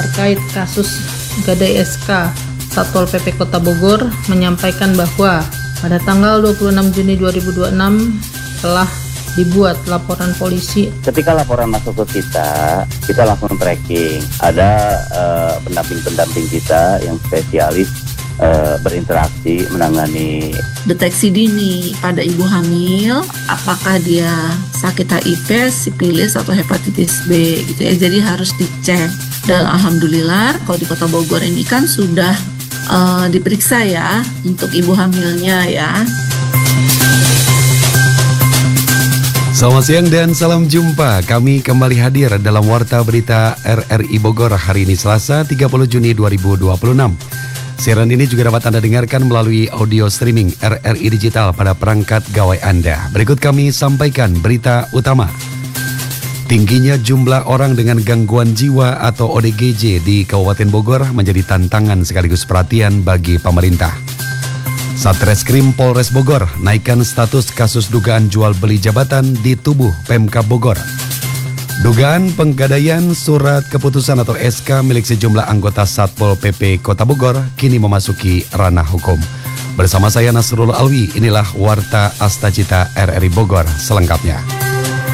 terkait kasus Gadai SK Satpol PP Kota Bogor menyampaikan bahwa pada tanggal 26 Juni 2026 telah dibuat laporan polisi. Ketika laporan masuk ke kita langsung tracking. Ada pendamping-pendamping kita yang spesialis berinteraksi menangani deteksi dini pada ibu hamil, apakah dia sakit HIV, sipilis atau hepatitis B gitu ya. Jadi harus dicek. Dan alhamdulillah kalau di Kota Bogor ini kan sudah diperiksa ya untuk ibu hamilnya ya. Selamat siang dan salam jumpa. Kami kembali hadir dalam Warta Berita RRI Bogor hari ini Selasa 30 Juni 2026. Siaran ini juga dapat Anda dengarkan melalui audio streaming RRI Digital pada perangkat gawai Anda. Berikut kami sampaikan berita utama. Tingginya jumlah orang dengan gangguan jiwa atau ODGJ di Kabupaten Bogor menjadi tantangan sekaligus perhatian bagi pemerintah. Satreskrim Polres Bogor naikkan status kasus dugaan jual beli jabatan di tubuh Pemkab Bogor. Dugaan penggadaian surat keputusan atau SK milik sejumlah anggota Satpol PP Kota Bogor kini memasuki ranah hukum. Bersama saya Nasrul Alwi, inilah Warta Astacita RRI Bogor selengkapnya.